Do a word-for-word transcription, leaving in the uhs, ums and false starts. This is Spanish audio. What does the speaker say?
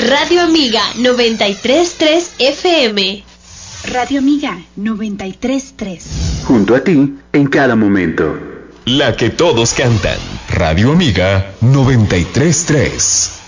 Radio Amiga noventa y tres punto tres F M. Radio Amiga noventa y tres punto tres. Junto a ti en cada momento. La que todos cantan. Radio Amiga noventa y tres punto tres.